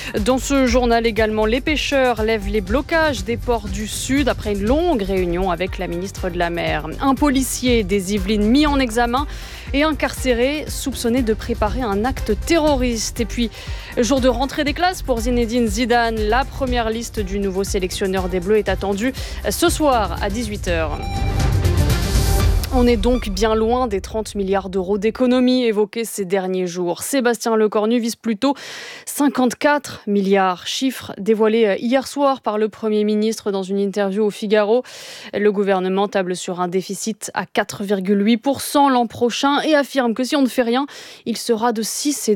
Dans ce journal également, les pêcheurs lèvent les blocages des ports du Sud après une longue réunion avec la ministre de la Mer. Un policier des Yvelines mis en examen et incarcéré, soupçonné de préparer un acte terroriste. Et puis, jour de rentrée des classes pour Zinedine Zidane, la première liste du nouveau sélectionneur des Bleus est attendue ce soir à 18h. On est donc bien loin des 30 milliards d'euros d'économies évoqués ces derniers jours. Sébastien Lecornu vise plutôt 54 milliards, chiffre dévoilé hier soir par le Premier ministre dans une interview au Figaro. Le gouvernement table sur un déficit à 4,8% l'an prochain et affirme que si on ne fait rien, il sera de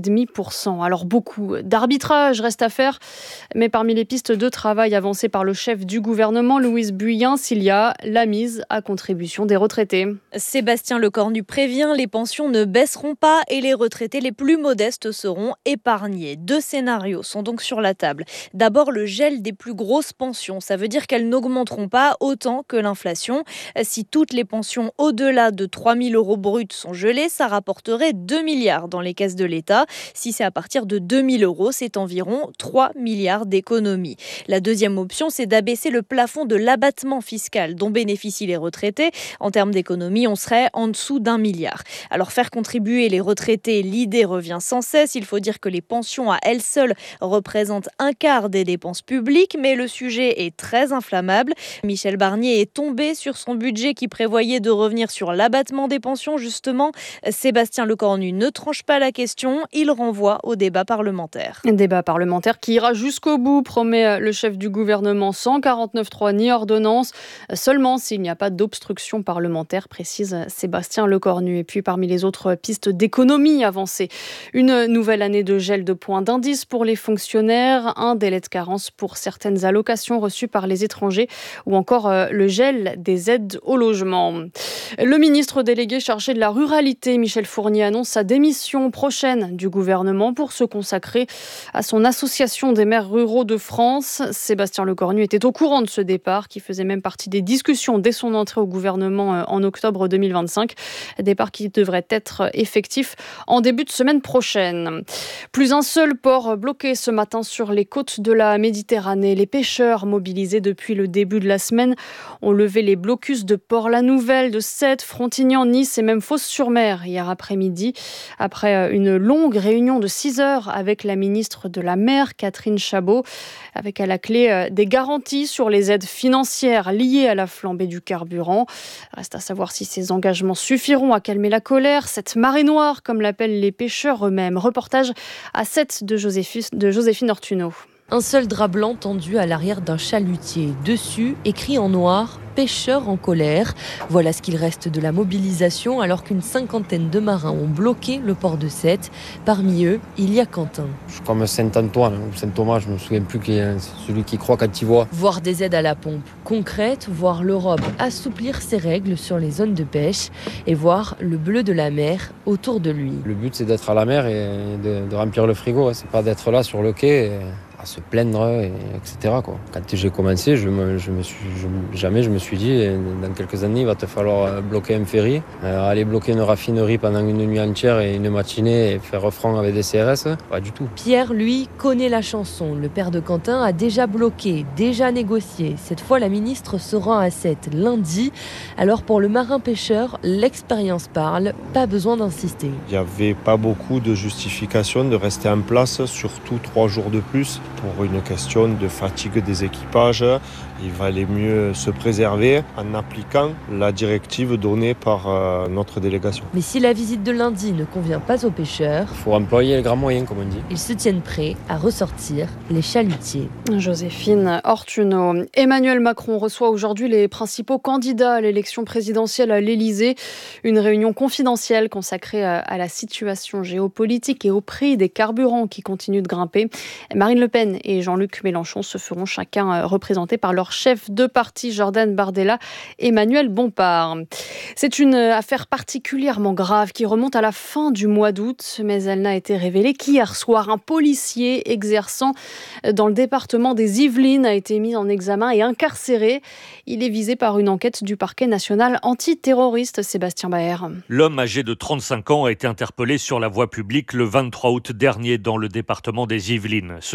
6,5%. Alors beaucoup d'arbitrage reste à faire, mais parmi les pistes de travail avancées par le chef du gouvernement, Louise Buyens, il y a la mise à contribution des retraités. Sébastien Lecornu prévient, les pensions ne baisseront pas et les retraités les plus modestes seront épargnés. 2 scénarios sont donc sur la table. D'abord, le gel des plus grosses pensions. Ça veut dire qu'elles n'augmenteront pas autant que l'inflation. Si toutes les pensions au-delà de 3 000 euros bruts sont gelées, ça rapporterait 2 milliards dans les caisses de l'État. Si c'est à partir de 2 000 euros, c'est environ 3 milliards d'économies. La deuxième option, c'est d'abaisser le plafond de l'abattement fiscal dont bénéficient les retraités. En termes d'économie, on serait en dessous d'1 milliard. Alors faire contribuer les retraités, l'idée revient sans cesse. Il faut dire que les pensions à elles seules représentent un quart des dépenses publiques, mais le sujet est très inflammable. Michel Barnier est tombé sur son budget qui prévoyait de revenir sur l'abattement des pensions, justement. Sébastien Lecornu ne tranche pas la question, il renvoie au débat parlementaire. Un débat parlementaire qui ira jusqu'au bout, promet le chef du gouvernement, sans 49.3 ni ordonnance, seulement s'il n'y a pas d'obstruction parlementaire, précise Sébastien Lecornu. Et puis parmi les autres pistes d'économie avancées, une nouvelle année de gel de points d'indice pour les fonctionnaires, un délai de carence pour certaines allocations reçues par les étrangers ou encore le gel des aides au logement. Le ministre délégué chargé de la ruralité, Michel Fournier, annonce sa démission prochaine du gouvernement pour se consacrer à son association des maires ruraux de France. Sébastien Lecornu était au courant de ce départ qui faisait même partie des discussions dès son entrée au gouvernement en octobre 2025. Départ qui devrait être effectif en début de semaine prochaine. Plus un seul port bloqué ce matin sur les côtes de la Méditerranée. Les pêcheurs mobilisés depuis le début de la semaine ont levé les blocus de Port-la-Nouvelle, de Sète, Frontignan, Nice et même Fos-sur-Mer hier après-midi. Après une longue réunion de 6 heures avec la ministre de la Mer, Catherine Chabot, avec à la clé des garanties sur les aides financières liées à la flambée du carburant. Reste à savoir si ces engagements suffiront à calmer la colère, cette marée noire, comme l'appellent les pêcheurs eux-mêmes. Reportage à 7 de Joséphine Ortuno. Un seul drap blanc tendu à l'arrière d'un chalutier. Dessus, écrit en noir, « Pêcheurs en colère ». Voilà ce qu'il reste de la mobilisation alors qu'une cinquantaine de marins ont bloqué le port de Sète. Parmi eux, il y a Quentin. Je suis comme Saint-Antoine ou Saint-Thomas, je ne me souviens plus qui est celui qui croit quand il voit. Voir des aides à la pompe concrètes, voir l'Europe assouplir ses règles sur les zones de pêche et voir le bleu de la mer autour de lui. Le but, c'est d'être à la mer et de remplir le frigo. C'est pas d'être là sur le quai à se plaindre, etc. Quoi. Quand j'ai commencé, jamais je me suis dit, dans quelques années, il va te falloir bloquer un ferry, aller bloquer une raffinerie pendant une nuit entière et une matinée et faire front avec des CRS. Pas du tout. Pierre, lui, connaît la chanson. Le père de Quentin a déjà bloqué, déjà négocié. Cette fois, la ministre se rend à Sète lundi. Alors pour le marin-pêcheur, l'expérience parle, pas besoin d'insister. Il n'y avait pas beaucoup de justification de rester en place, surtout 3 jours de plus. Pour une question de fatigue des équipages, il valait mieux se préserver en appliquant la directive donnée par notre délégation. Mais si la visite de lundi ne convient pas aux pêcheurs, il faut employer les grands moyens, comme on dit. Ils se tiennent prêts à ressortir les chalutiers. Joséphine Ortuno. Emmanuel Macron reçoit aujourd'hui les principaux candidats à l'élection présidentielle à l'Élysée. Une réunion confidentielle consacrée à la situation géopolitique et au prix des carburants qui continuent de grimper. Marine Le Pen et Jean-Luc Mélenchon se feront chacun représentés par leur chef de parti, Jordan Bardella, Emmanuel Bompard. C'est une affaire particulièrement grave qui remonte à la fin du mois d'août, mais elle n'a été révélée qu'hier soir. Un policier exerçant dans le département des Yvelines a été mis en examen et incarcéré. Il est visé par une enquête du parquet national antiterroriste. Sébastien Baer. L'homme âgé de 35 ans a été interpellé sur la voie publique le 23 août dernier dans le département des Yvelines. Ce fonctionnaire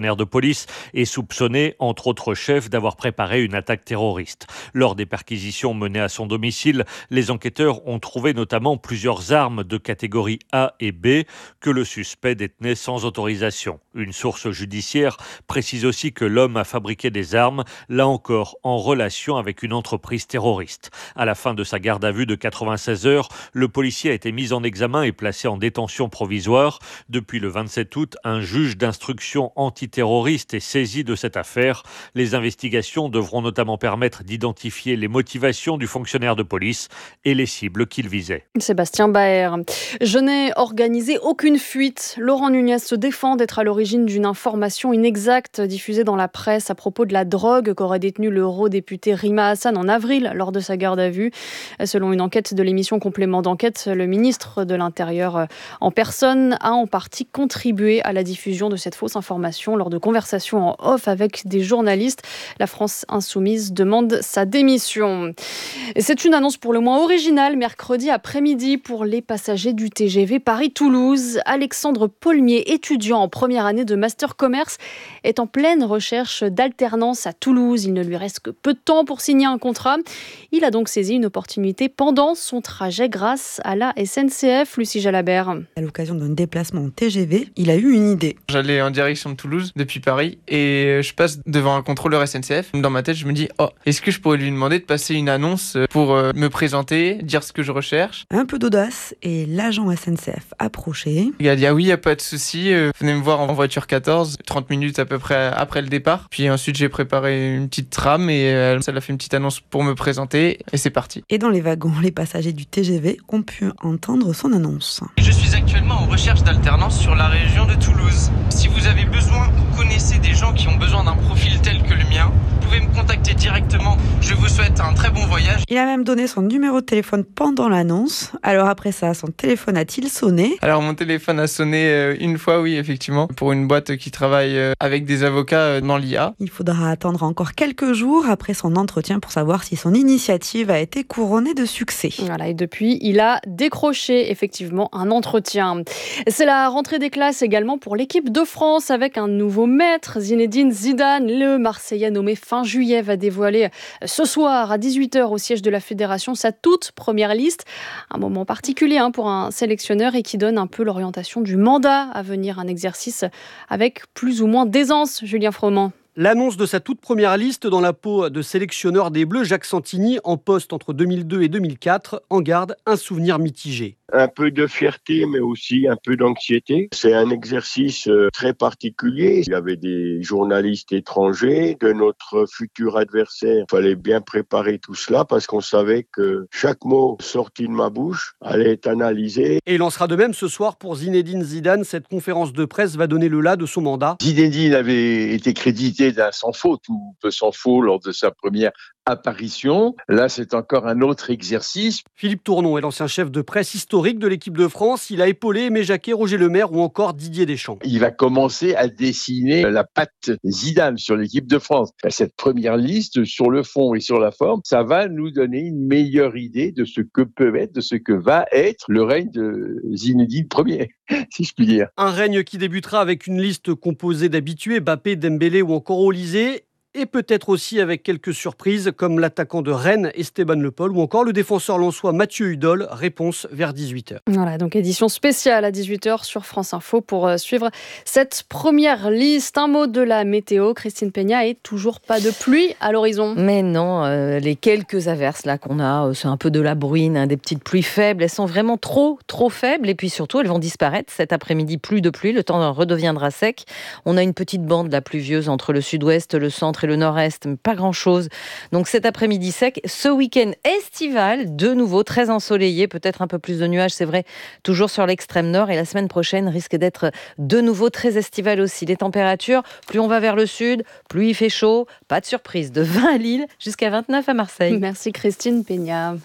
fonctionnaire de police est soupçonné, entre autres chefs, d'avoir préparé une attaque terroriste. Lors des perquisitions menées à son domicile, les enquêteurs ont trouvé notamment plusieurs armes de catégorie A et B que le suspect détenait sans autorisation. Une source judiciaire précise aussi que l'homme a fabriqué des armes, là encore en relation avec une entreprise terroriste. À la fin de sa garde à vue de 96 heures, le policier a été mis en examen et placé en détention provisoire. Depuis le 27 août, un juge d'instruction antiterroriste est saisi de cette affaire. Les investigations devront notamment permettre d'identifier les motivations du fonctionnaire de police et les cibles qu'il visait. Sébastien Baer. Je n'ai organisé aucune fuite. Laurent Nunez se défend d'être à l'origine d'une information inexacte diffusée dans la presse à propos de la drogue qu'aurait détenue l'eurodéputé Rima Hassan en avril lors de sa garde à vue. Selon une enquête de l'émission Complément d'enquête, le ministre de l'Intérieur en personne a en partie contribué à la diffusion de cette fausse information lors de conversations en off avec des journalistes. La France insoumise demande sa démission. Et c'est une annonce pour le moins originale mercredi après-midi pour les passagers du TGV Paris-Toulouse. Alexandre Paulmier, étudiant en première année de Master Commerce, est en pleine recherche d'alternance à Toulouse. Il ne lui reste que peu de temps pour signer un contrat. Il a donc saisi une opportunité pendant son trajet grâce à la SNCF. Lucie Jalabert. À l'occasion d'un déplacement en TGV, il a eu une idée. J'allais en direction de Toulouse depuis Paris et je passe devant un contrôleur SNCF. Dans ma tête, je me dis est-ce que je pourrais lui demander de passer une annonce pour me présenter, dire ce que je recherche. Un peu d'audace et l'agent SNCF approché. Il a dit oui, il n'y a pas de souci, venez me voir en voiture 14, 30 minutes à peu près après le départ. Puis ensuite, j'ai préparé une petite trame et elle a fait une petite annonce pour me présenter et c'est parti. Et dans les wagons, les passagers du TGV ont pu entendre son annonce. Je suis actuellement en recherche d'alternance sur la région de Toulouse. Si vous avez besoin ou connaissez des gens qui ont besoin d'un profil tel que le mien, vous pouvez me contacter directement. Je vous souhaite un très bon voyage. Il a même donné son numéro de téléphone pendant l'annonce. Alors après ça, son téléphone a-t-il sonné ? Alors mon téléphone a sonné une fois, oui, effectivement, pour une boîte qui travaille avec des avocats dans l'IA. Il faudra attendre encore quelques jours après son entretien pour savoir si son initiative a été couronnée de succès. Voilà, et depuis, il a décroché effectivement un entretien. C'est la rentrée des classes également pour l'équipe de France avec un nouveau maître. Zinedine Zidane, le Marseillais nommé fin juillet, va dévoiler ce soir à 18h au siège de la Fédération sa toute première liste. Un moment particulier pour un sélectionneur et qui donne un peu l'orientation du mandat à venir, un exercice avec plus ou moins d'aisance. Julien Froment. L'annonce de sa toute première liste dans la peau de sélectionneur des Bleus, Jacques Santini, en poste entre 2002 et 2004, en garde un souvenir mitigé. Un peu de fierté, mais aussi un peu d'anxiété. C'est un exercice très particulier. Il y avait des journalistes étrangers de notre futur adversaire. Il fallait bien préparer tout cela parce qu'on savait que chaque mot sorti de ma bouche allait être analysé. Et il en sera de même ce soir pour Zinedine Zidane. Cette conférence de presse va donner le là de son mandat. Zinedine avait été crédité d'un sans faute ou peu sans faute lors de sa première apparition. Là, c'est encore un autre exercice. Philippe Tournon est l'ancien chef de presse historique de l'équipe de France. Il a épaulé Aimé Jacquet, Roger Lemaire ou encore Didier Deschamps. Il va commencer à dessiner la patte Zidane sur l'équipe de France. Cette première liste, sur le fond et sur la forme, ça va nous donner une meilleure idée de ce que peut être, de ce que va être le règne de Zinedine Ier, si je puis dire. Un règne qui débutera avec une liste composée d'habitués, Mbappé, Dembélé ou encore Olysée. Et peut-être aussi avec quelques surprises comme l'attaquant de Rennes, Esteban Le Paul, ou encore le défenseur lensois Mathieu Hudol. Réponse vers 18h. Voilà, donc édition spéciale à 18h sur France Info pour suivre cette première liste. Un mot de la météo. Christine Peña, et toujours pas de pluie à l'horizon. Mais non, les quelques averses là qu'on a, c'est un peu de la bruine, des petites pluies faibles. Elles sont vraiment trop faibles. Et puis surtout, elles vont disparaître cet après-midi. Plus de pluie, le temps redeviendra sec. On a une petite bande là pluvieuse entre le sud-ouest, le centre et le nord-est, mais pas grand-chose. Donc cet après-midi sec, ce week-end estival, de nouveau très ensoleillé, peut-être un peu plus de nuages, c'est vrai, toujours sur l'extrême nord. Et la semaine prochaine risque d'être de nouveau très estival aussi. Les températures, plus on va vers le sud, plus il fait chaud. Pas de surprise, de 20 à Lille jusqu'à 29 à Marseille. Merci Christine Peña.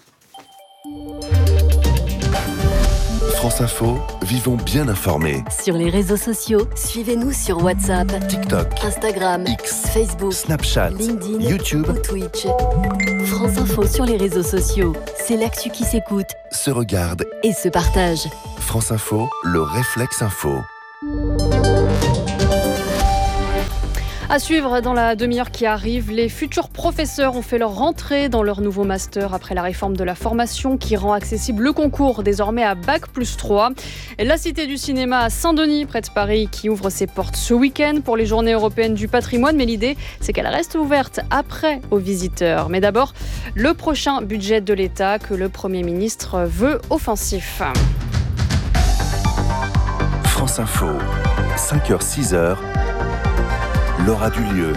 France Info, vivons bien informés. Sur les réseaux sociaux, suivez-nous sur WhatsApp, TikTok, Instagram, X, Facebook, Snapchat, LinkedIn, YouTube ou Twitch. France Info sur les réseaux sociaux, c'est l'actu qui s'écoute, se regarde et se partage. France Info, le réflexe info. À suivre dans la demi-heure qui arrive, les futurs professeurs ont fait leur rentrée dans leur nouveau master après la réforme de la formation qui rend accessible le concours désormais à Bac+3. La Cité du cinéma à Saint-Denis, près de Paris, qui ouvre ses portes ce week-end pour les Journées européennes du patrimoine. Mais l'idée, c'est qu'elle reste ouverte après aux visiteurs. Mais d'abord, le prochain budget de l'État que le Premier ministre veut offensif. France Info, 5h-6h, Laura Dulieu.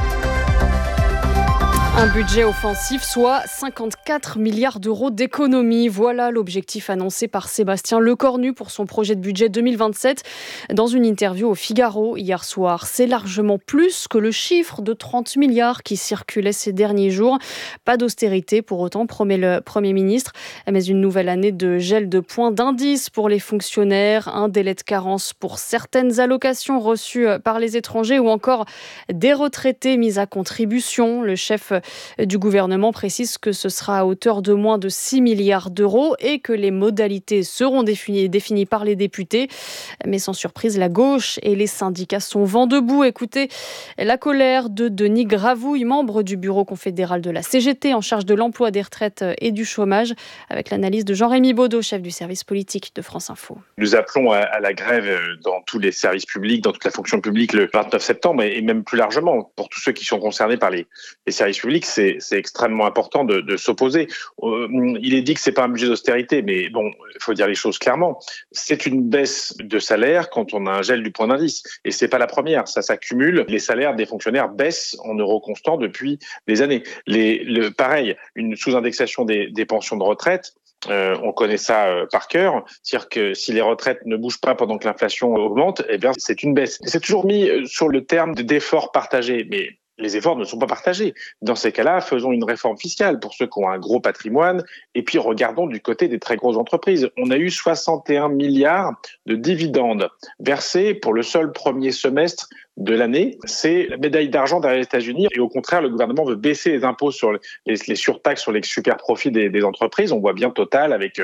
Un budget offensif, soit 54 milliards d'euros d'économies. Voilà l'objectif annoncé par Sébastien Lecornu pour son projet de budget 2027. Dans une interview au Figaro hier soir, c'est largement plus que le chiffre de 30 milliards qui circulait ces derniers jours. Pas d'austérité pour autant, promet le Premier ministre, mais une nouvelle année de gel de points d'indice pour les fonctionnaires, un délai de carence pour certaines allocations reçues par les étrangers ou encore des retraités mis à contribution. Le chef du gouvernement précise que ce sera à hauteur de moins de 6 milliards d'euros et que les modalités seront définies par les députés. Mais sans surprise, la gauche et les syndicats sont vent debout. Écoutez la colère de Denis Gravouille, membre du bureau confédéral de la CGT en charge de l'emploi, des retraites et du chômage, avec l'analyse de Jean-Rémy Baudot, chef du service politique de France Info. Nous appelons à la grève dans tous les services publics, dans toute la fonction publique le 29 septembre et même plus largement pour tous ceux qui sont concernés par les services publics. C'est extrêmement important de s'opposer. Il est dit que c'est pas un budget d'austérité, mais bon, il faut dire les choses clairement. C'est une baisse de salaire quand on a un gel du point d'indice. Et c'est pas la première, ça s'accumule. Les salaires des fonctionnaires baissent en euros constants depuis des années. Pareil, une sous-indexation des pensions de retraite. On connaît ça par cœur, c'est-à-dire que si les retraites ne bougent pas pendant que l'inflation augmente, eh bien c'est une baisse. C'est toujours mis sur le terme d'effort partagé, mais les efforts ne sont pas partagés. Dans ces cas-là, faisons une réforme fiscale pour ceux qui ont un gros patrimoine et puis regardons du côté des très grosses entreprises. On a eu 61 milliards de dividendes versés pour le seul premier semestre de l'année. C'est la médaille d'argent derrière les États-Unis et au contraire, le gouvernement veut baisser les impôts sur les surtaxes sur les super profits des entreprises. On voit bien Total avec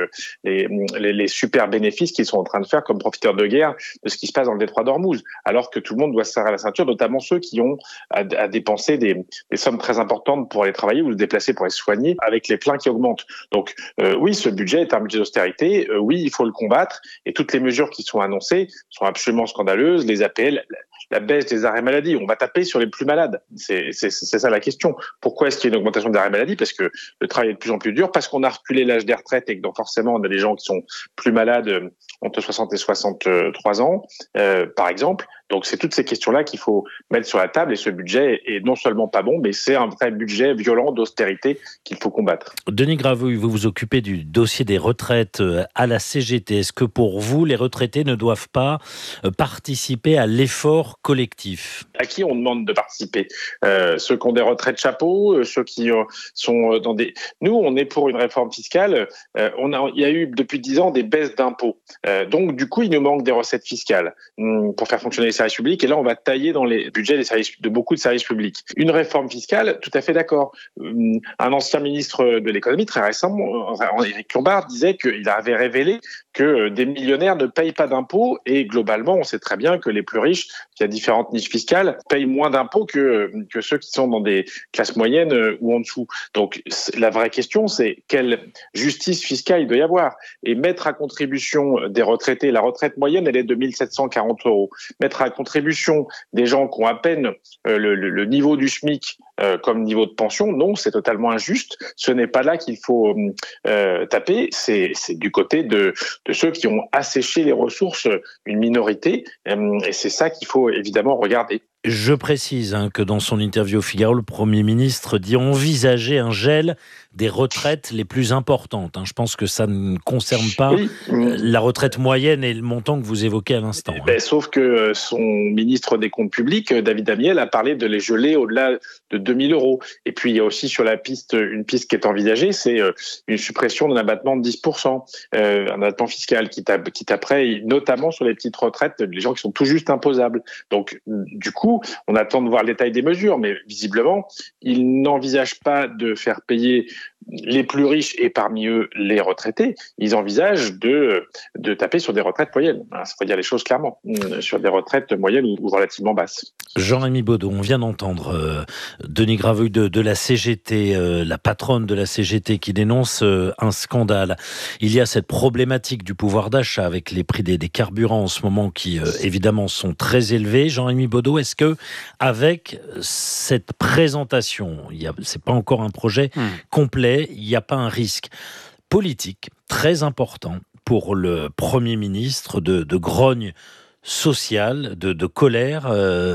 les super bénéfices qu'ils sont en train de faire comme profiteurs de guerre de ce qui se passe dans le détroit d'Ormuz, alors que tout le monde doit se serrer la ceinture, notamment ceux qui ont à dépenser des sommes très importantes pour aller travailler ou se déplacer pour aller se soigner avec les pleins qui augmentent. Donc oui, ce budget est un budget d'austérité. Oui, il faut le combattre et toutes les mesures qui sont annoncées sont absolument scandaleuses. Les APL, la baisse des arrêts maladie, on va taper sur les plus malades. C'est ça la question. Pourquoi est-ce qu'il y a une augmentation des arrêts maladie ? Parce que le travail est de plus en plus dur, parce qu'on a reculé l'âge des retraites et que donc forcément on a des gens qui sont plus malades entre 60 et 63 ans, par exemple. Donc c'est toutes ces questions-là qu'il faut mettre sur la table et ce budget est non seulement pas bon, mais c'est un vrai budget violent d'austérité qu'il faut combattre. Denis Gravouille, vous vous occupez du dossier des retraites à la CGT. Est-ce que pour vous, les retraités ne doivent pas participer à l'effort collectif ? À qui on demande de participer ? Ceux qui ont des retraites chapeaux, ceux qui sont dans des... Nous, on est pour une réforme fiscale. Il y a eu depuis 10 ans des baisses d'impôts. Donc du coup, il nous manque des recettes fiscales pour faire fonctionner les services publics, et là on va tailler dans les budgets de beaucoup de services publics. Une réforme fiscale, tout à fait d'accord. Un ancien ministre de l'économie très récemment, Éric Lombard, disait qu'il avait révélé que des millionnaires ne payent pas d'impôts et globalement on sait très bien que les plus riches, qui a différentes niches fiscales, payent moins d'impôts que ceux qui sont dans des classes moyennes ou en dessous. Donc la vraie question c'est quelle justice fiscale il doit y avoir, et mettre à contribution des retraités, la retraite moyenne elle est de 1 740 €. Mettre à contribution des gens qui ont à peine le niveau du SMIC comme niveau de pension, non, c'est totalement injuste. Ce n'est pas là qu'il faut taper, c'est du côté de ceux qui ont asséché les ressources, une minorité, et c'est ça qu'il faut évidemment regarder. Je précise que dans son interview au Figaro, le Premier ministre dit envisager un gel des retraites les plus importantes. Je pense que ça ne concerne pas la retraite moyenne et le montant que vous évoquez à l'instant. Sauf que son ministre des Comptes publics, David Amiel, a parlé de les geler au-delà de 2 000 €. Et puis il y a aussi sur la piste, une piste qui est envisagée, c'est une suppression d'un abattement de 10%, un abattement fiscal qui taperait notamment sur les petites retraites, les gens qui sont tout juste imposables. Donc du coup, on attend de voir le détail des mesures, mais visiblement, il n'envisage pas de faire payer les plus riches et parmi eux les retraités, ils envisagent de taper sur des retraites moyennes. Il faut dire les choses clairement, sur des retraites moyennes ou relativement basses. Jean-Rémy Baudot, on vient d'entendre Denis Graveuil de la CGT, la patronne de la CGT qui dénonce un scandale. Il y a cette problématique du pouvoir d'achat avec les prix des carburants en ce moment qui évidemment sont très élevés. Jean-Rémy Baudot, est-ce que avec cette présentation, c'est pas encore un projet complet, il n'y a pas un risque politique très important pour le Premier ministre de grogne sociale, de colère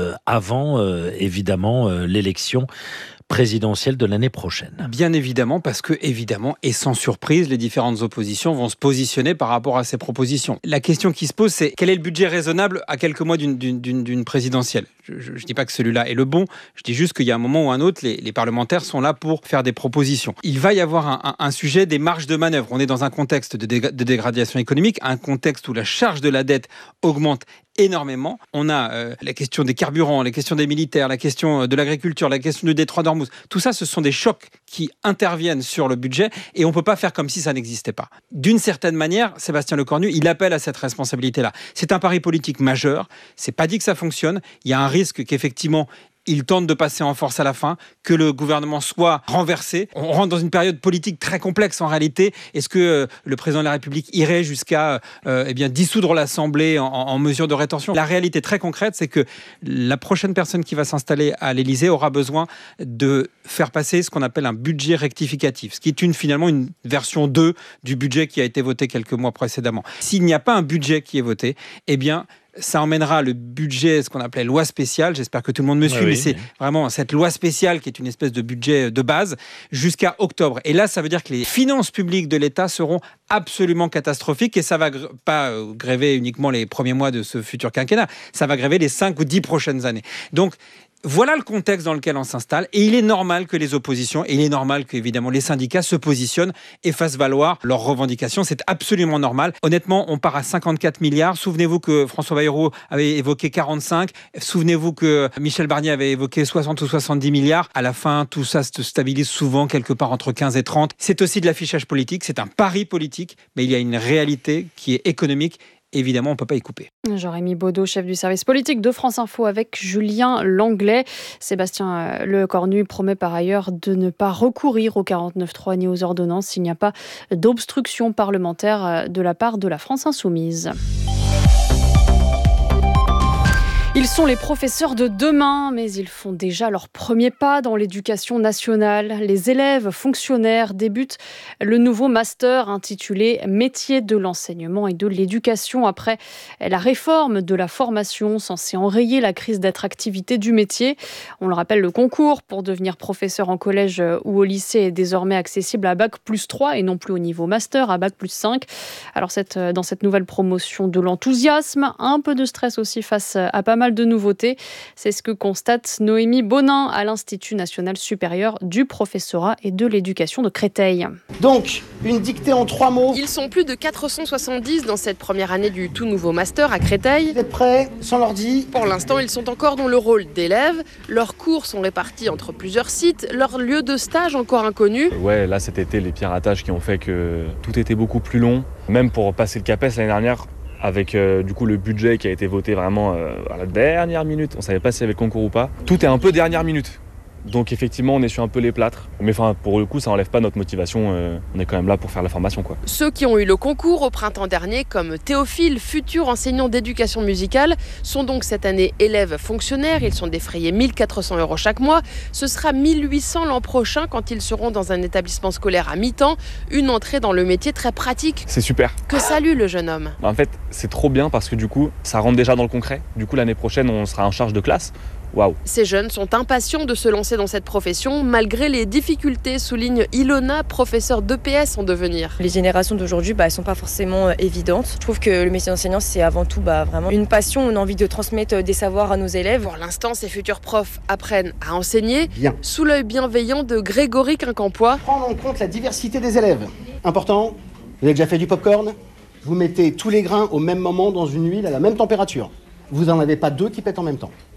avant évidemment l'élection présidentielle de l'année prochaine. Bien évidemment, parce que évidemment, et sans surprise, les différentes oppositions vont se positionner par rapport à ces propositions. La question qui se pose, c'est quel est le budget raisonnable à quelques mois d'une présidentielle ? Je ne dis pas que celui-là est le bon, je dis juste qu'il y a un moment ou un autre, les parlementaires sont là pour faire des propositions. Il va y avoir un sujet des marges de manœuvre. On est dans un contexte de dégradation économique, un contexte où la charge de la dette augmente énormément. On a la question des carburants, la question des militaires, la question de l'agriculture, la question du détroit d'Ormuz. Tout ça, ce sont des chocs qui interviennent sur le budget et on ne peut pas faire comme si ça n'existait pas. D'une certaine manière, Sébastien Lecornu, il appelle à cette responsabilité-là. C'est un pari politique majeur. C'est pas dit que ça fonctionne. Il y a un risque qu'effectivement, il tente de passer en force à la fin, que le gouvernement soit renversé. On rentre dans une période politique très complexe en réalité. Est-ce que le président de la République irait jusqu'à dissoudre l'Assemblée en mesure de rétention ? La réalité très concrète, c'est que la prochaine personne qui va s'installer à l'Élysée aura besoin de faire passer ce qu'on appelle un budget rectificatif, ce qui est finalement une version 2 du budget qui a été voté quelques mois précédemment. S'il n'y a pas un budget qui est voté, eh bien, ça emmènera le budget, ce qu'on appelait loi spéciale, j'espère que tout le monde me suit, mais c'est vraiment cette loi spéciale qui est une espèce de budget de base, jusqu'à octobre. Et là, ça veut dire que les finances publiques de l'État seront absolument catastrophiques et ça va pas gréver uniquement les premiers mois de ce futur quinquennat, ça va gréver les 5 ou 10 prochaines années. Donc, voilà le contexte dans lequel on s'installe et il est normal que les oppositions, et il est normal qu'évidemment les syndicats se positionnent et fassent valoir leurs revendications. C'est absolument normal. Honnêtement, on part à 54 milliards. Souvenez-vous que François Bayrou avait évoqué 45. Souvenez-vous que Michel Barnier avait évoqué 60 ou 70 milliards. À la fin, tout ça se stabilise souvent quelque part entre 15 et 30. C'est aussi de l'affichage politique. C'est un pari politique, mais il y a une réalité qui est économique. Évidemment, on ne peut pas y couper. Jean-Rémy Baudot, chef du service politique de France Info avec Julien Langlais. Sébastien Lecornu promet par ailleurs de ne pas recourir au 49.3 ni aux ordonnances s'il n'y a pas d'obstruction parlementaire de la part de la France Insoumise. Ils sont les professeurs de demain, mais ils font déjà leurs premiers pas dans l'éducation nationale. Les élèves fonctionnaires débutent le nouveau master intitulé « Métiers de l'enseignement et de l'éducation » après la réforme de la formation censée enrayer la crise d'attractivité du métier. On le rappelle, le concours pour devenir professeur en collège ou au lycée est désormais accessible à Bac+3 et non plus au niveau master, à Bac+5. Alors dans cette nouvelle promotion de l'enthousiasme, un peu de stress aussi face à pas mal de nouveautés. C'est ce que constate Noémie Bonin à l'Institut national supérieur du professorat et de l'éducation de Créteil. Donc, une dictée en 3 mots. Ils sont plus de 470 dans cette première année du tout nouveau master à Créteil. Vous êtes prêts ? Sans l'ordi ? Pour l'instant, ils sont encore dans le rôle d'élèves. Leurs cours sont répartis entre plusieurs sites. Leur lieu de stage encore inconnu. Ouais, là cet été, les piratages qui ont fait que tout était beaucoup plus long. Même pour passer le CAPES l'année dernière, avec du coup le budget qui a été voté vraiment à la dernière minute. On ne savait pas s'il y avait le concours ou pas. Tout est un peu dernière minute. Donc effectivement, on est sur un peu les plâtres. Mais pour le coup, ça n'enlève pas notre motivation. On est quand même là pour faire la formation, quoi. Ceux qui ont eu le concours au printemps dernier, comme Théophile, futur enseignant d'éducation musicale, sont donc cette année élèves fonctionnaires. Ils sont défrayés 1 400 € chaque mois. Ce sera 1 800 l'an prochain quand ils seront dans un établissement scolaire à mi-temps. Une entrée dans le métier très pratique. C'est super. Que salue le jeune homme. En fait, c'est trop bien parce que du coup, ça rentre déjà dans le concret. Du coup, l'année prochaine, on sera en charge de classe. Wow. Ces jeunes sont impatients de se lancer dans cette profession, malgré les difficultés, souligne Ilona, professeure d'EPS en devenir. Les générations d'aujourd'hui, elles ne sont pas forcément évidentes. Je trouve que le métier d'enseignant, c'est avant tout vraiment une passion, une envie de transmettre des savoirs à nos élèves. Pour l'instant, ces futurs profs apprennent à enseigner, bien, sous l'œil bienveillant de Grégory Quincampoix. Prendre en compte la diversité des élèves. Important, vous avez déjà fait du popcorn ? Vous mettez tous les grains au même moment dans une huile à la même température. Vous n'en avez pas 2 qui pètent en même temps.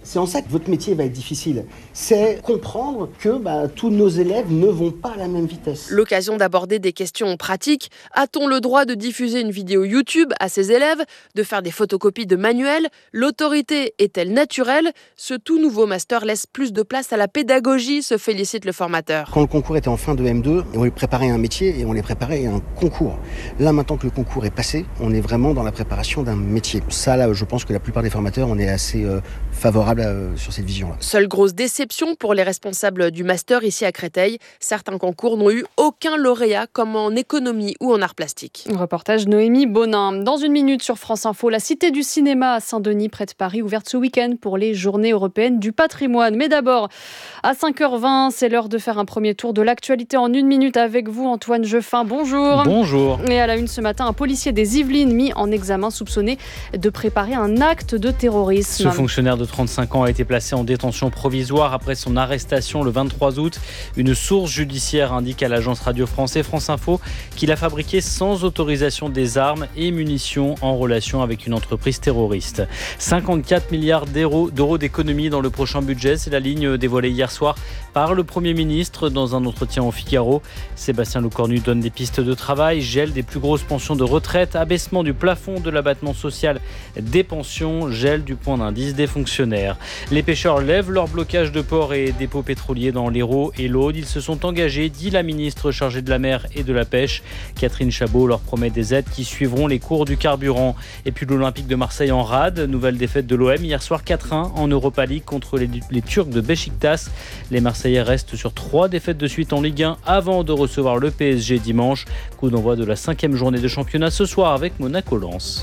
C'est en ça que votre métier va être difficile. C'est comprendre que tous nos élèves ne vont pas à la même vitesse. L'occasion d'aborder des questions pratiques. A-t-on le droit de diffuser une vidéo YouTube à ses élèves, de faire des photocopies de manuels? L'autorité est-elle naturelle? Ce tout nouveau master laisse plus de place à la pédagogie, se félicite le formateur. Quand le concours était en fin de M2, on les préparait à un métier et on les préparait à un concours. Là, maintenant que le concours est passé, on est vraiment dans la préparation d'un métier. Ça, là, je pense que la plupart des formateurs, on est assez favorable sur cette vision-là. Seule grosse déception pour les responsables du master ici à Créteil. Certains concours n'ont eu aucun lauréat, comme en économie ou en arts plastiques. Reportage Noémie Bonin. Dans une minute sur France Info, la Cité du cinéma à Saint-Denis, près de Paris, ouverte ce week-end pour les Journées européennes du patrimoine. Mais d'abord, à 5h20, c'est l'heure de faire un premier tour de l'actualité en 1 minute avec vous, Antoine Jeffin. Bonjour. Bonjour. Et à la une ce matin, un policier des Yvelines mis en examen soupçonné de préparer un acte de terrorisme. Ce fonctionnaire de 35 ans a été placé en détention provisoire après son arrestation le 23 août. Une source judiciaire indique à l'agence Radio France et France Info qu'il a fabriqué sans autorisation des armes et munitions en relation avec une entreprise terroriste. 54 milliards d'euros d'économies dans le prochain budget, c'est la ligne dévoilée hier soir par le Premier ministre dans un entretien au Figaro. Sébastien Lecornu donne des pistes de travail, gel des plus grosses pensions de retraite, abaissement du plafond de l'abattement social des pensions, gel du point d'indice des fonctionnaires. Les pêcheurs lèvent leur blocage de ports et dépôts pétroliers dans l'Hérault et l'Aude. Ils se sont engagés, dit la ministre chargée de la mer et de la pêche. Catherine Chabot leur promet des aides qui suivront les cours du carburant. Et puis l'Olympique de Marseille en rade, nouvelle défaite de l'OM hier soir 4-1 en Europa League contre les Turcs de Beşiktaş. Les Marseillais restent sur 3 défaites de suite en Ligue 1 avant de recevoir le PSG dimanche. Coup d'envoi de la 5e journée de championnat ce soir avec Monaco-Lens.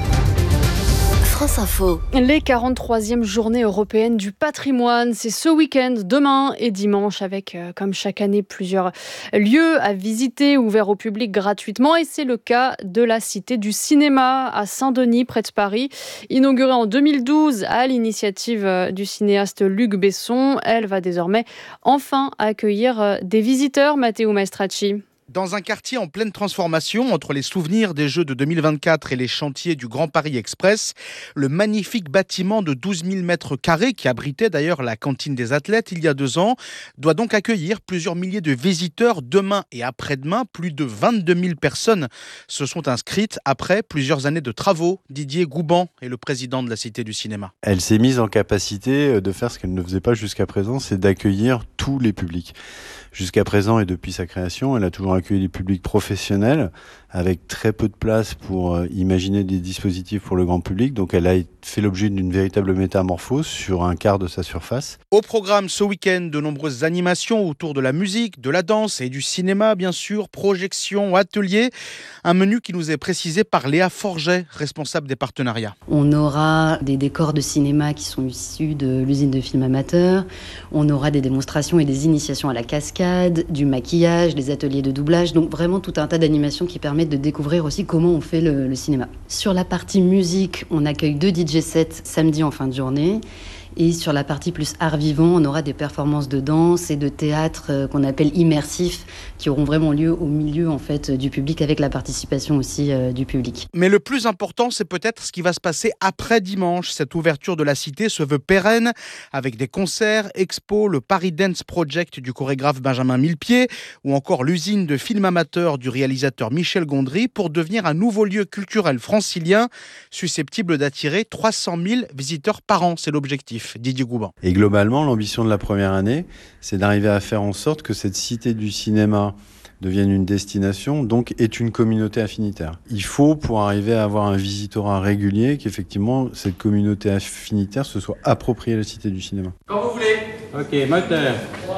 France Info. Les 43e journées européennes du patrimoine, c'est ce week-end, demain et dimanche, avec, comme chaque année, plusieurs lieux à visiter, ouverts au public gratuitement. Et c'est le cas de la Cité du cinéma à Saint-Denis, près de Paris. Inaugurée en 2012 à l'initiative du cinéaste Luc Besson, elle va désormais enfin accueillir des visiteurs, Matteo Maestracci. Dans un quartier en pleine transformation, entre les souvenirs des Jeux de 2024 et les chantiers du Grand Paris Express, le magnifique bâtiment de 12 000 mètres carrés, qui abritait d'ailleurs la cantine des athlètes il y a 2 ans, doit donc accueillir plusieurs milliers de visiteurs demain et après-demain. Plus de 22 000 personnes se sont inscrites après plusieurs années de travaux. Didier Gouban est le président de la Cité du cinéma. Elle s'est mise en capacité de faire ce qu'elle ne faisait pas jusqu'à présent, c'est d'accueillir tous les publics. Jusqu'à présent et depuis sa création, elle a toujours accueilli des publics professionnels avec très peu de place pour imaginer des dispositifs pour le grand public. Donc elle a fait l'objet d'une véritable métamorphose sur un quart de sa surface. Au programme ce week-end, de nombreuses animations autour de la musique, de la danse et du cinéma, bien sûr, projections, ateliers. Un menu qui nous est précisé par Léa Forget, responsable des partenariats. On aura des décors de cinéma qui sont issus de l'usine de films amateurs. On aura des démonstrations et des initiations à la cascade, du maquillage, des ateliers de doublage. Donc vraiment tout un tas d'animations qui permettent de découvrir aussi comment on fait le cinéma. Sur la partie musique, on accueille 2 DJ sets samedi en fin de journée. Et sur la partie plus art vivant, on aura des performances de danse et de théâtre qu'on appelle immersifs, qui auront vraiment lieu au milieu en fait du public, avec la participation aussi du public. Mais le plus important, c'est peut-être ce qui va se passer après dimanche. Cette ouverture de la Cité se veut pérenne, avec des concerts, expos, le Paris Dance Project du chorégraphe Benjamin Millepied, ou encore l'usine de films amateurs du réalisateur Michel Gondry, pour devenir un nouveau lieu culturel francilien, susceptible d'attirer 300 000 visiteurs par an. C'est l'objectif. Didier Gouban. Et globalement, l'ambition de la première année, c'est d'arriver à faire en sorte que cette Cité du cinéma devienne une destination, donc est une communauté affinitaire. Il faut, pour arriver à avoir un visitorat régulier, qu'effectivement, cette communauté affinitaire se soit appropriée la Cité du cinéma. Quand vous voulez. Ok, moteur.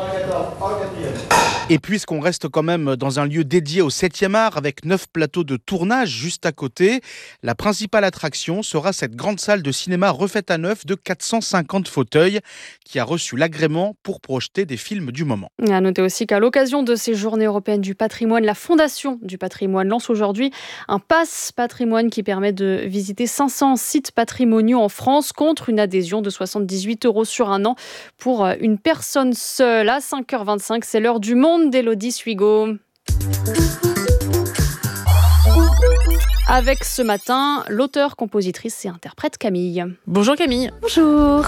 Et puisqu'on reste quand même dans un lieu dédié au 7e art avec 9 plateaux de tournage juste à côté, la principale attraction sera cette grande salle de cinéma refaite à neuf de 450 fauteuils qui a reçu l'agrément pour projeter des films du moment. Et à noter aussi qu'à l'occasion de ces Journées européennes du patrimoine, la Fondation du patrimoine lance aujourd'hui un pass patrimoine qui permet de visiter 500 sites patrimoniaux en France contre une adhésion de 78 € sur un an pour une personne seule. À 5h25, c'est l'heure du monde d'Élodie Suigo. Avec ce matin, l'auteure, compositrice et interprète Camille. Bonjour Camille. Bonjour.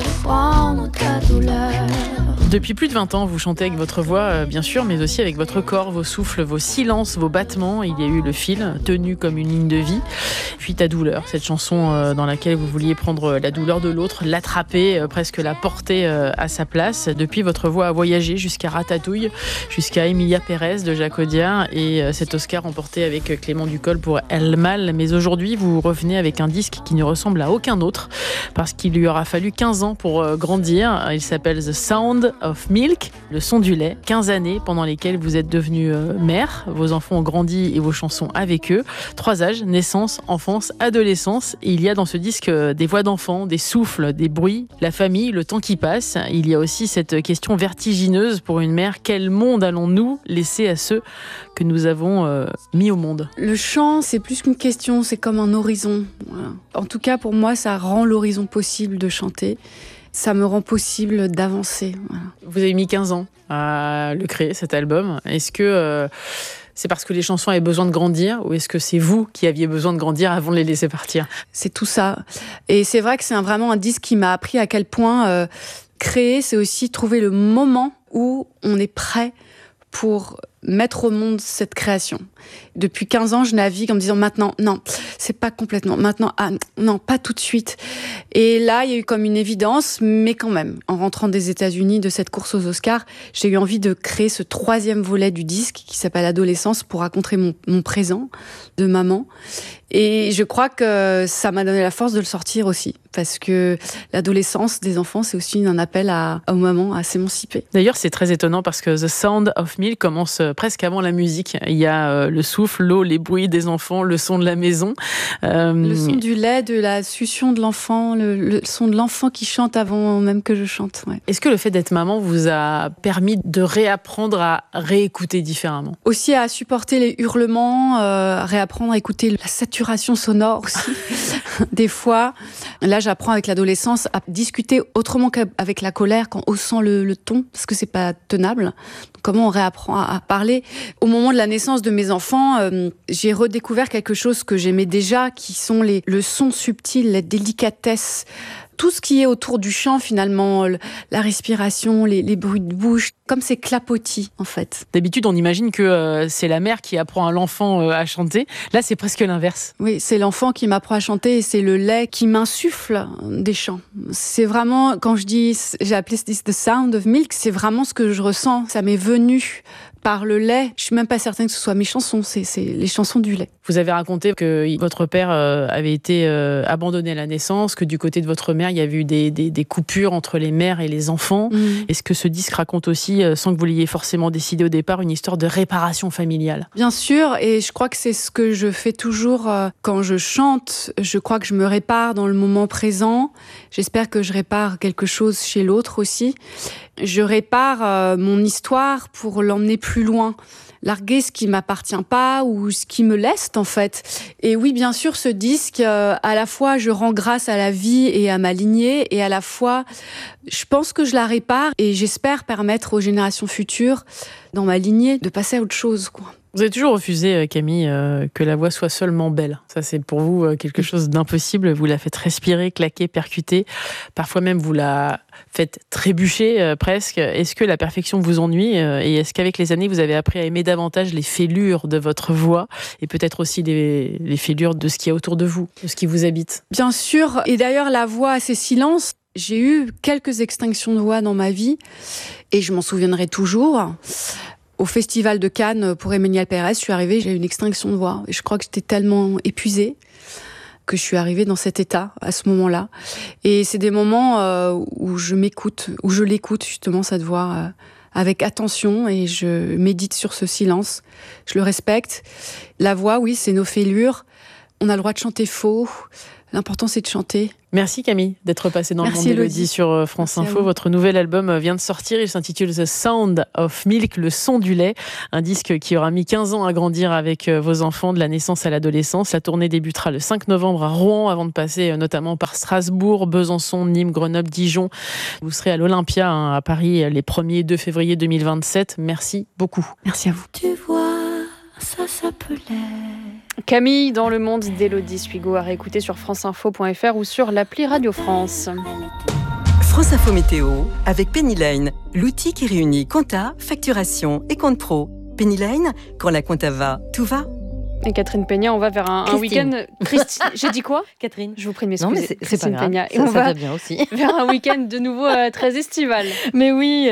Depuis plus de 20 ans, vous chantez avec votre voix, bien sûr, mais aussi avec votre corps, vos souffles, vos silences, vos battements. Il y a eu le fil, tenu comme une ligne de vie. Puis Ta douleur, cette chanson dans laquelle vous vouliez prendre la douleur de l'autre, l'attraper, presque la porter à sa place. Depuis, votre voix a voyagé jusqu'à Ratatouille, jusqu'à Emilia Pérez de Jacques Audiard et cet Oscar remporté avec Clément Ducol pour El Mal. Mais aujourd'hui, vous revenez avec un disque qui ne ressemble à aucun autre parce qu'il lui aura fallu 15 ans pour grandir. Il s'appelle The Sound of Milk, le son du lait. 15 années pendant lesquelles vous êtes devenue mère. Vos enfants ont grandi et vos chansons avec eux. 3 âges, naissance, enfance, adolescence. Et il y a dans ce disque des voix d'enfants, des souffles, des bruits, la famille, le temps qui passe. Il y a aussi cette question vertigineuse pour une mère. Quel monde allons-nous laisser à ceux que nous avons mis au monde? Le chant, c'est plus qu'une question, c'est comme un horizon. Voilà. En tout cas, pour moi, ça rend l'horizon possible de chanter. Ça me rend possible d'avancer. Voilà. Vous avez mis 15 ans à le créer, cet album. Est-ce que c'est parce que les chansons avaient besoin de grandir ou est-ce que c'est vous qui aviez besoin de grandir avant de les laisser partir? C'est tout ça. Et c'est vrai que c'est vraiment un disque qui m'a appris à quel point créer, c'est aussi trouver le moment où on est prêt pour mettre au monde cette création. Depuis 15 ans, je navigue en me disant maintenant, non, c'est pas complètement, maintenant, ah, non, pas tout de suite. Et là, il y a eu comme une évidence, mais quand même, en rentrant des États-Unis de cette course aux Oscars, j'ai eu envie de créer ce 3e volet du disque qui s'appelle Adolescence pour raconter mon présent de maman. Et je crois que ça m'a donné la force de le sortir aussi, parce que l'adolescence des enfants, c'est aussi un appel aux mamans à s'émanciper. D'ailleurs, c'est très étonnant parce que The Sound of Milk commence presque avant la musique. Il y a le souffle, l'eau, les bruits des enfants, le son de la maison. Le son du lait, de la succion de l'enfant, le son de l'enfant qui chante avant même que je chante. Ouais. Est-ce que le fait d'être maman vous a permis de réapprendre à réécouter différemment? Aussi à supporter les hurlements, réapprendre à écouter la saturation sonore aussi, des fois. Là, j'apprends avec l'adolescence à discuter autrement qu'avec la colère, qu'en haussant le ton, parce que c'est pas tenable. Comment on réapprend à parler? Au moment de la naissance de mes enfants, j'ai redécouvert quelque chose que j'aimais déjà, qui sont le son subtil, la délicatesse, tout ce qui est autour du chant finalement, la respiration, les bruits de bouche, comme c'est clapotis en fait. D'habitude, on imagine que c'est la mère qui apprend à l'enfant à chanter. Là, c'est presque l'inverse. Oui, c'est l'enfant qui m'apprend à chanter et c'est le lait qui m'insuffle des chants. C'est vraiment, quand j'ai appelé ce disque The Sound of Milk, c'est vraiment ce que je ressens. Ça m'est venu par le lait. Je suis même pas certaine que ce soit mes chansons, c'est les chansons du lait. Vous avez raconté que votre père avait été abandonné à la naissance, que du côté de votre mère, il y avait eu des coupures entre les mères et les enfants. Est-ce que ce disque raconte aussi, sans que vous l'ayez forcément décidé au départ, une histoire de réparation familiale? Bien sûr, et je crois que c'est ce que je fais toujours quand je chante. Je crois que je me répare dans le moment présent. J'espère que je répare quelque chose chez l'autre aussi. Je répare mon histoire pour l'emmener plus loin. Larguer ce qui m'appartient pas ou ce qui me leste en fait. Et oui, bien sûr, ce disque, à la fois je rends grâce à la vie et à ma lignée, et à la fois je pense que je la répare et j'espère permettre aux générations futures dans ma lignée de passer à autre chose, quoi. Vous avez toujours refusé, Camille, que la voix soit seulement belle. Ça, c'est pour vous quelque chose d'impossible. Vous la faites respirer, claquer, percuter. Parfois même, vous la faites trébucher presque. Est-ce que la perfection vous ennuie? Et est-ce qu'avec les années, vous avez appris à aimer davantage les fêlures de votre voix et peut-être aussi les fêlures de ce qui est autour de vous, de ce qui vous habite? Bien sûr. Et d'ailleurs, la voix a ses silences. J'ai eu quelques extinctions de voix dans ma vie et je m'en souviendrai toujours. Au Festival de Cannes, pour Emilia Pérez, je suis arrivée, j'ai eu une extinction de voix. Et je crois que j'étais tellement épuisée que je suis arrivée dans cet état, à ce moment-là. Et c'est des moments où je m'écoute, où je l'écoute, justement, cette voix, avec attention, et je médite sur ce silence. Je le respecte. La voix, oui, c'est nos fêlures. On a le droit de chanter faux. L'important, c'est de chanter. Merci Camille d'être passée dans le monde Élodie sur France Info. Votre nouvel album vient de sortir, il s'intitule The Sound of Milk, le son du lait. Un disque qui aura mis 15 ans à grandir avec vos enfants de la naissance à l'adolescence. La tournée débutera le 5 novembre à Rouen avant de passer notamment par Strasbourg, Besançon, Nîmes, Grenoble, Dijon. Vous serez à l'Olympia à Paris les 1er et 2 février 2027. Merci beaucoup. Merci à vous. Tu vois ça s'appelait. Camille dans le monde d'Élodie Suigo à réécouter sur franceinfo.fr ou sur l'appli Radio France. France Info Météo avec Penny Lane, l'outil qui réunit compta, facturation et compte pro. Penny Lane, quand la compta va, tout va. Et Catherine Peña, on va vers un week-end. Christine, j'ai dit quoi Catherine. Je vous prie de m'excuser. Non, mais c'est pas grave. Peña. Et ça on va va bien aussi. vers un week-end de nouveau très estival. Mais oui,